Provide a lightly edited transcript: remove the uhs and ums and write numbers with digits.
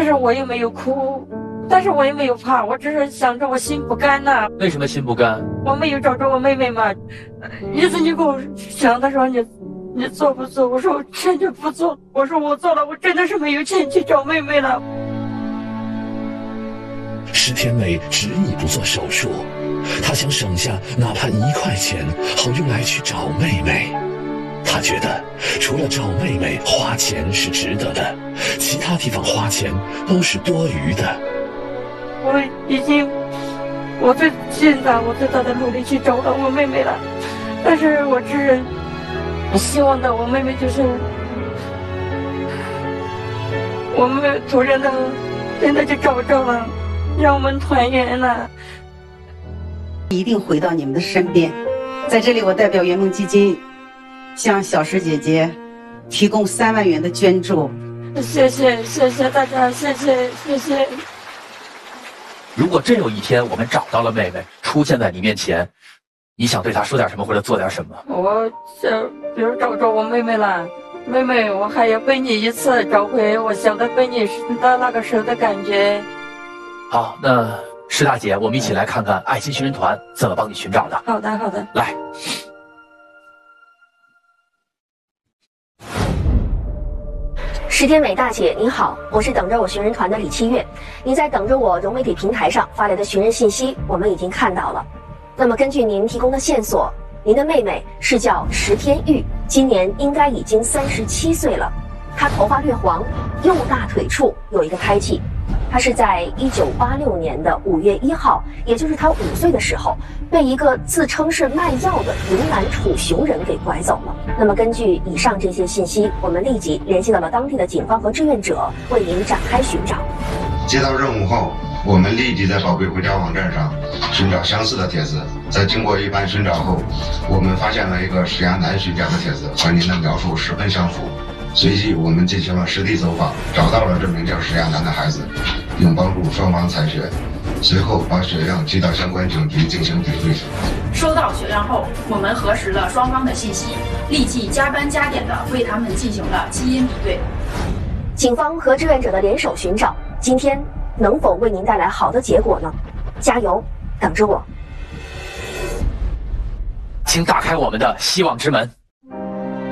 但是我也没有哭，但是我也没有怕，我只是想着我心不甘呐。 为什么心不甘？ 我没有找着我妹妹嘛。意思你跟我讲，他说你做不做？我说我坚决不做。我说我做了，我真的是没有钱去找妹妹了。 石天美执意不做手术，她想省下哪怕1块钱，好用来去找妹妹。她觉得除了找妹妹花钱是值得的，其他地方花钱都是多余的。 我已经，我现在我最大的努力去找到我妹妹了，但是我只是希望的我妹妹就是我们突然的真的就找着了，让我们团圆了。 一定回到你们的身边。在这里，我代表圆梦基金向小石姐姐提供3万元的捐助。 谢谢大家，谢谢。 如果真有一天我们找到了妹妹，出现在你面前，你想对她说点什么或者做点什么？ 我想，比如找着我妹妹了，妹妹，我还要背你一次，找回我想的背你的那个时候的感觉。 好，那石大姐，我们一起来看看爱心寻人团怎么帮你寻找的。 好的。 来。 石天美大姐您好，我是等着我寻人团的李七月。您在等着我融媒体平台上发来的寻人信息，我们已经看到了。那么根据您提供的线索，您的妹妹是叫石天玉，今年应该已经37岁了。她头发略黄，右大腿处有一个胎记。她是在1986年的5月1号，也就是她5岁的时候，被一个自称是卖药的云南楚雄人给拐走了。那么根据以上这些信息，我们立即联系到了当地的警方和志愿者，为您展开寻找。 接到任务后，我们立即在宝贝回家网站上寻找相似的帖子。在经过一番寻找后，我们发现了一个石崖南徐家的帖子，和您的描述十分相符。随即我们进行了实地走访，找到了这名叫石亚楠的孩子，并帮助双方采血，随后把血样寄到相关警局进行比对。 收到血样后，我们核实了双方的信息，立即加班加点的为他们进行了基因比对。 警方和志愿者的联手寻找，今天能否为您带来好的结果呢？加油，等着我。 请打开我们的希望之门。